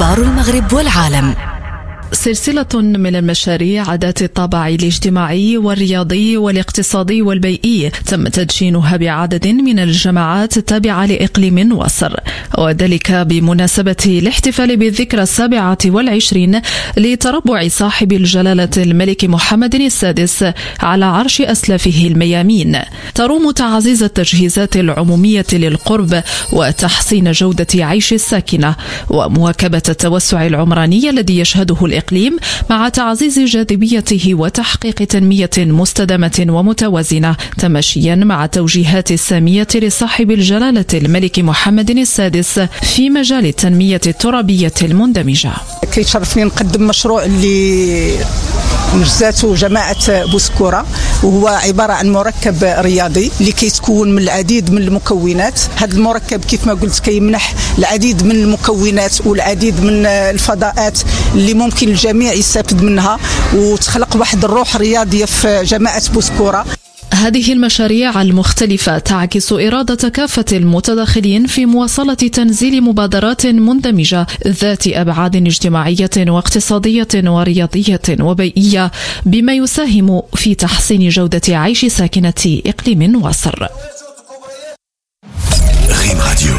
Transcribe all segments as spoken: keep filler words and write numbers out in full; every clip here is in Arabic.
أخبار المغرب والعالم. سلسلة من المشاريع ذات الطابع الاجتماعي والرياضي والاقتصادي والبيئي تم تدشينها بعدد من الجماعات التابعة لإقليم وصر، وذلك بمناسبة الاحتفال بالذكرى السابعة والعشرين لتربع صاحب الجلالة الملك محمد السادس على عرش أسلافه الميامين. تروم تعزيز التجهيزات العمومية للقرب وتحسين جودة عيش الساكنة ومواكبة التوسع العمراني الذي يشهده الإقليم مع تعزيز جاذبيته وتحقيق تنمية مستدامة ومتوازنة تماشيا مع توجيهات السامية لصاحب الجلالة الملك محمد السادس في مجال التنمية الترابية المندمجة. كيشرفني نقدم مشروع اللي نجزاته جماعة بوسكورة، وهو عبارة عن مركب رياضي اللي كيتكون من العديد من المكونات. هذا المركب كيف ما قلت كيمنح العديد من المكونات والعديد من الفضاءات اللي ممكن الجميع يستفيد منها وتخلق واحد الروح رياضية في جماعة بوسكورة. هذه المشاريع المختلفة تعكس إرادة كافة المتداخلين في مواصلة تنزيل مبادرات مندمجة ذات أبعاد اجتماعية واقتصادية ورياضية وبيئية، بما يساهم في تحسين جودة عيش ساكنة إقليم وصر. ريم راديو.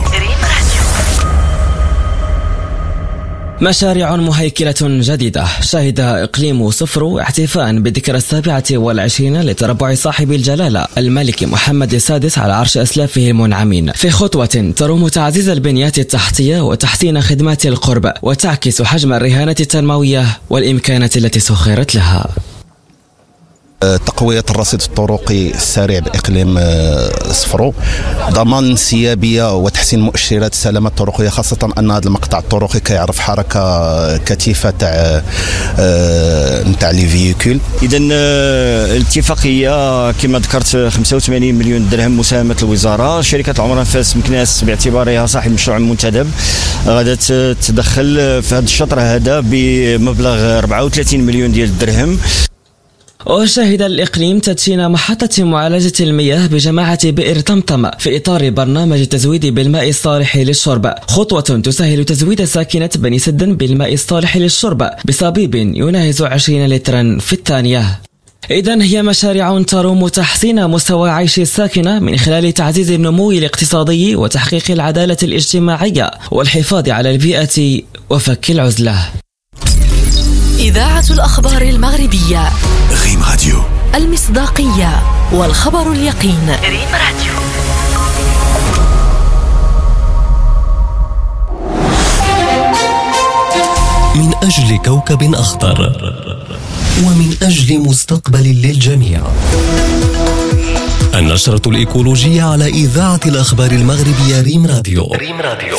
مشاريع مهيكلة جديدة. شهد إقليم صفر احتفاء بالذكرى السابعة والعشرين لتربع صاحب الجلالة الملك محمد السادس على عرش أسلافه المنعمين، في خطوة تروم تعزيز البنيات التحتية وتحسين خدمات القرب، وتعكس حجم الرهانة التنموية والإمكانات التي سخرت لها. تقوية الرصيد الطرقي السريع بإقليم صفرو، ضمان انسيابية وتحسين مؤشرات السلامة الطرقية، خاصة أن هذا المقطع الطرقي كيعرف حركة كثيفة تاع نتاع لي فييكول. إذا الاتفاقية كما ذكرت خمسة وثمانين مليون درهم مساهمة الوزارة. شركة العمر أنفاس مكناس باعتبارها صاحب مشروع منتدب غادا تدخل في هذا الشطر هذا بمبلغ أربعة وثلاثين مليون ديال الدرهم. وشهد الإقليم تدشين محطة معالجة المياه بجماعة بئر طمطم في إطار برنامج التزويد بالماء الصالح للشرب، خطوة تسهل تزويد ساكنة بني سدن بالماء الصالح للشرب بصبيب يناهز عشرين لترا في الثانية. إذن هي مشاريع تروم تحسين مستوى عيش الساكنة من خلال تعزيز النمو الاقتصادي وتحقيق العدالة الاجتماعية والحفاظ على البيئة وفك العزلة. إذاعة الأخبار المغربية. ريم راديو. المصداقية والخبر اليقين. ريم راديو. من أجل كوكب أخضر ومن أجل مستقبل للجميع. النشرة الإيكولوجية على إذاعة الأخبار المغربية ريم راديو. ريم راديو.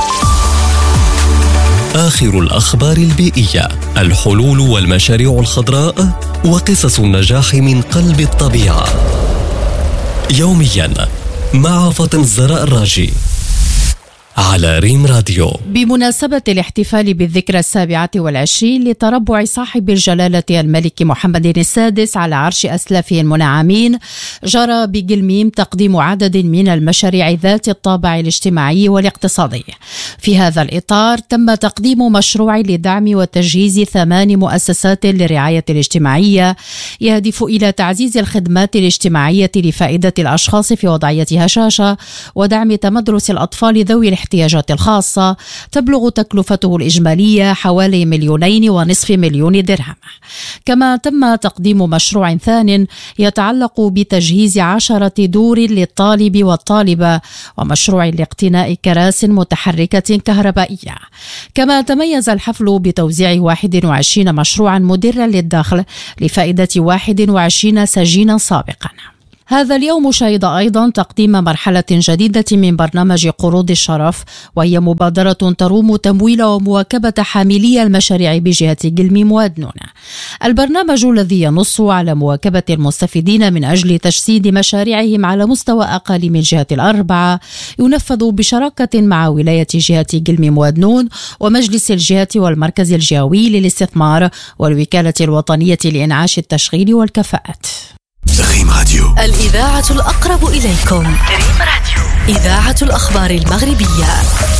آخر الأخبار البيئية، الحلول والمشاريع الخضراء وقصص النجاح من قلب الطبيعة، يوميا مع فاطمة الزهراء الراجي على ريم راديو. بمناسبة الاحتفال بالذكرى السابعة والعشرين لتربع صاحب الجلالة الملك محمد السادس على عرش أسلافه المنعمين، جرى بقلميم تقديم عدد من المشاريع ذات الطابع الاجتماعي والاقتصادي. في هذا الإطار تم تقديم مشروع لدعم وتجهيز ثمان مؤسسات للرعاية الاجتماعية يهدف إلى تعزيز الخدمات الاجتماعية لفائدة الأشخاص في وضعية هشاشة ودعم تمدرس الأطفال ذوي الاحتياجات الخاصة، تبلغ تكلفته الإجمالية حوالي مليونين ونصف مليون درهم. كما تم تقديم مشروع ثان يتعلق بتجهيز عشرة دور للطالب والطالبة ومشروع لاقتناء كراس متحركة كهربائية. كما تميز الحفل بتوزيع واحد وعشرين مشروعا مدرا للدخل لفائدة واحد وعشرين سجينا سابقا. هذا اليوم شهد أيضا تقديم مرحلة جديدة من برنامج قروض الشرف، وهي مبادرة تروم تمويل ومواكبة حاملي المشاريع بجهة قلميم وأدنون. البرنامج الذي ينص على مواكبة المستفيدين من أجل تجسيد مشاريعهم على مستوى أقاليم الجهات الأربعة ينفذ بشراكة مع ولاية جهة قلميم وأدنون ومجلس الجهة والمركز الجهوي للاستثمار والوكالة الوطنية لإنعاش التشغيل والكفاءات. ريم راديو. الإذاعة الأقرب إليكم. ريم راديو. إذاعة الأخبار المغربية.